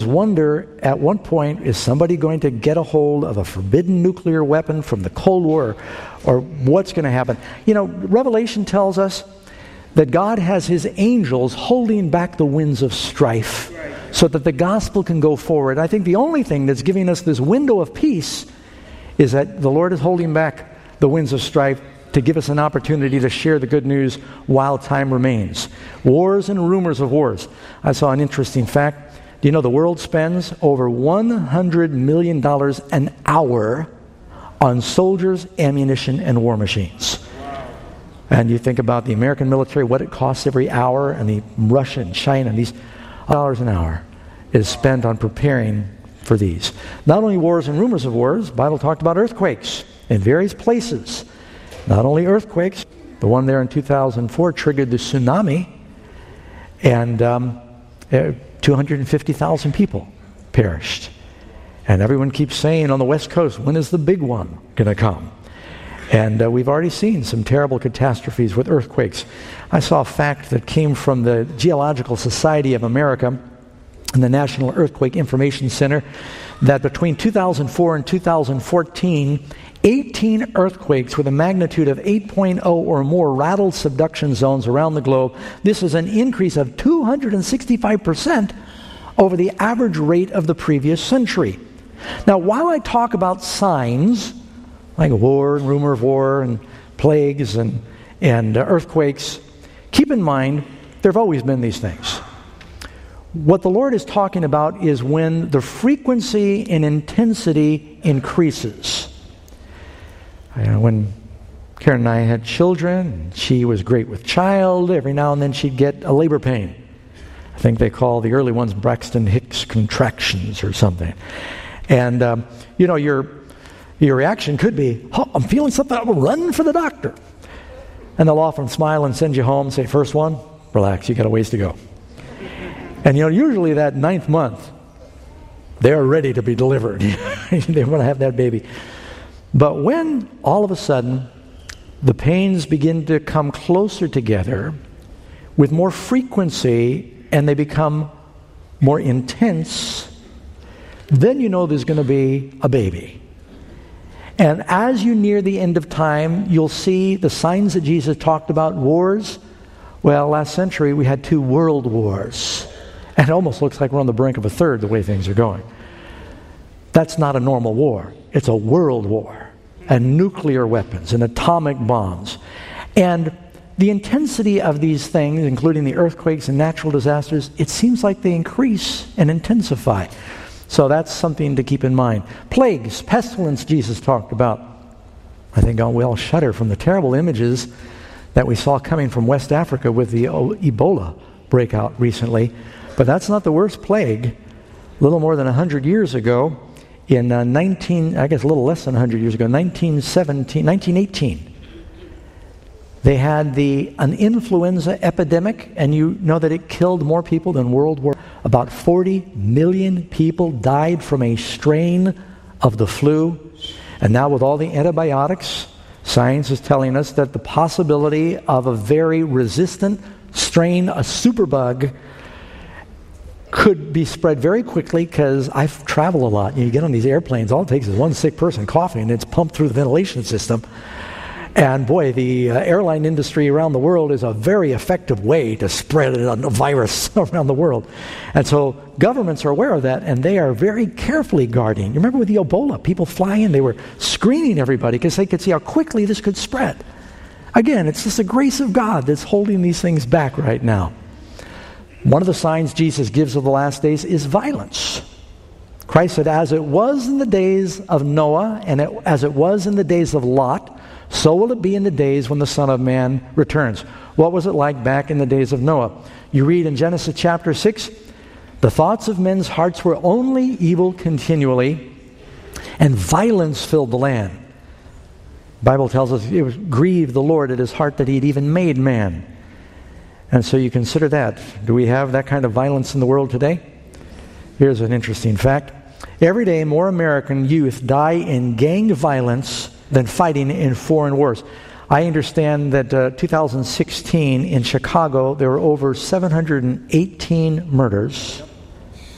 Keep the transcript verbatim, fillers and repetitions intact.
wonder at one point, is somebody going to get a hold of a forbidden nuclear weapon from the Cold War, or what's going to happen? You know, Revelation tells us that God has his angels holding back the winds of strife so that the gospel can go forward. I think the only thing that's giving us this window of peace is that the Lord is holding back the winds of strife to give us an opportunity to share the good news while time remains. Wars and rumors of wars. I saw an interesting fact. Do you know the world spends over one hundred million dollars an hour on soldiers, ammunition, and war machines? Wow. And you think about the American military, what it costs every hour, and the Russian, China, these dollars an hour is spent on preparing for these. Not only wars and rumors of wars, the Bible talked about earthquakes in various places. Not only earthquakes, the one there in two thousand four triggered the tsunami, and um, two hundred fifty thousand people perished. And everyone keeps saying on the West Coast, when is the big one going to come? And uh, we've already seen some terrible catastrophes with earthquakes. I saw a fact that came from the Geological Society of America and the National Earthquake Information Center that between two thousand four and two thousand fourteen, eighteen earthquakes with a magnitude of eight point oh or more rattled subduction zones around the globe. This is an increase of two hundred sixty-five percent over the average rate of the previous century. Now, while I talk about signs, like war and rumor of war and plagues and, and uh, earthquakes, keep in mind, there have always been these things. What the Lord is talking about is when the frequency and intensity increases. Uh, when Karen and I had children, she was great with child. Every now and then she'd get a labor pain. I think they call the early ones Braxton Hicks contractions or something. And, um, you know, your your reaction could be, oh, I'm feeling something, I'm run for the doctor. And they'll often smile and send you home and say, first one, relax, you got a ways to go. And, you know, usually that ninth month, they're ready to be delivered. They want to have that baby. But when all of a sudden the pains begin to come closer together with more frequency and they become more intense, then you know there's going to be a baby. And as you near the end of time, you'll see the signs that Jesus talked about, wars. Well, last century we had two world wars. And it almost looks like we're on the brink of a third the way things are going. That's not a normal war. It's a world war. And nuclear weapons and atomic bombs. And the intensity of these things, including the earthquakes and natural disasters, it seems like they increase and intensify. So that's something to keep in mind. Plagues, pestilence, Jesus talked about. I think we all shudder from the terrible images that we saw coming from West Africa with the Ebola breakout recently. But that's not the worst plague. A little more than one hundred years ago, in uh, nineteen, I guess a little less than one hundred years ago, nineteen seventeen, nineteen eighteen, they had the an influenza epidemic, and you know that it killed more people than World War. About forty million people died from a strain of the flu. And now with all the antibiotics, science is telling us that the possibility of a very resistant strain, a superbug, could be spread very quickly, because I travel a lot. You get on these airplanes, all it takes is one sick person coughing, and it's pumped through the ventilation system. And boy, the uh, airline industry around the world is a very effective way to spread a, a virus around the world. And so governments are aware of that, and they are very carefully guarding. You remember with the Ebola, people flying, they were screening everybody because they could see how quickly this could spread. Again, it's just the grace of God that's holding these things back right now. One of the signs Jesus gives of the last days is violence. Christ said, as it was in the days of Noah, and it, as it was in the days of Lot, so will it be in the days when the Son of Man returns. What was it like back in the days of Noah? You read in Genesis chapter six, the thoughts of men's hearts were only evil continually, and violence filled the land. The Bible tells us it was grieved the Lord at his heart that he had even made man. And so you consider that. Do we have that kind of violence in the world today? Here's an interesting fact. Every day, more American youth die in gang violence than fighting in foreign wars. I understand that uh, two thousand sixteen in Chicago, there were over seven hundred eighteen murders.